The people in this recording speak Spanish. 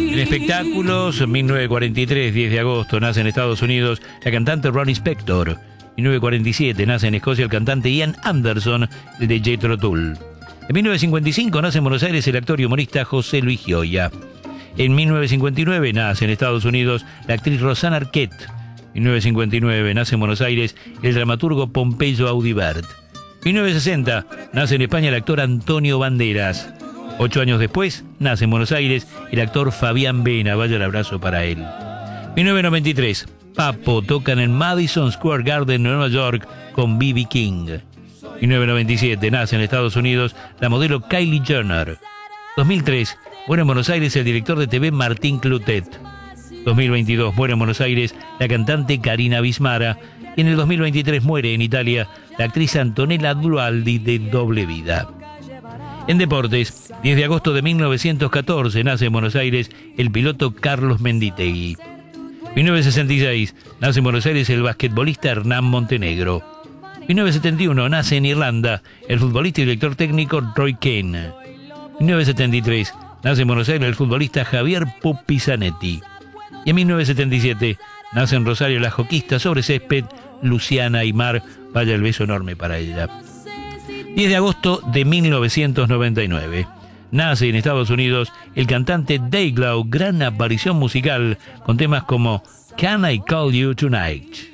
En espectáculos, 1943, 10 de agosto, nace en Estados Unidos la cantante Ronnie Spector. 1947, nace en Escocia el cantante Ian Anderson, de Jethro Tull. En 1955, nace en Buenos Aires el actor y humorista José Luis Gioia. En 1959, nace en Estados Unidos la actriz Rosanna Arquette. 1959, nace en Buenos Aires el dramaturgo Pompeyo Audibert. 1960, nace en España el actor Antonio Banderas. 8 años después, nace en Buenos Aires el actor Fabián Vena. Vaya el abrazo para él. 1993, Papo toca en el Madison Square Garden, Nueva York, con B.B. King. 1997, nace en Estados Unidos la modelo Kylie Jenner. 2003, muere en Buenos Aires el director de TV Martín Clotet. 2022, muere en Buenos Aires la cantante Karina Bismara. Y en el 2023 muere en Italia la actriz Antonella Dualdi, de Doble Vida. En deportes, 10 de agosto de 1914, nace en Buenos Aires el piloto Carlos Menditegui. 1966, nace en Buenos Aires el basquetbolista Hernán Montenegro. 1971, nace en Irlanda el futbolista y director técnico Roy Keane. 1973, nace en Buenos Aires el futbolista Javier Pupi Zanetti. Y en 1977, nace en Rosario la joquista sobre césped Luciana Aymar. Vaya el beso enorme para ella. 10 de agosto de 1999. Nace en Estados Unidos el cantante Dayglow, gran aparición musical con temas como Can I Call You Tonight.